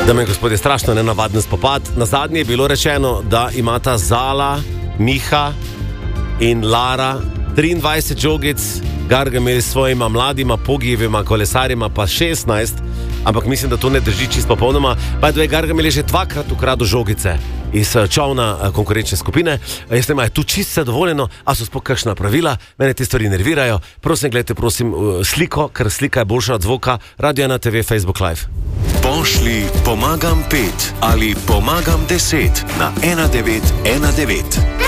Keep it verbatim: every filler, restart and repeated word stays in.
Dame in gospodje, strašno nenavaden spopad. Na zadnje je bilo rečeno, da imata Zala, Miha in Lara triindvajset žogic, Gargamel s svojima mladima pogijevima kolesarjima pa šestnajst, ampak mislim, da to ne drži čisto popolnoma. Pa je Gargamel je že dvakrat ukradel žogice iz čovna konkurenčne skupine. Jaz ne vem, je tu čisto zadovoljeno, a so sploh kakšna pravila, mene te stvari nervirajo. Prosim, gledajte, prosim, sliko, ker slika je boljša od zvoka. Radio ena te ve, Facebook Live. Pošli pomagam pet ali pomagam deset na ena devet ena devet.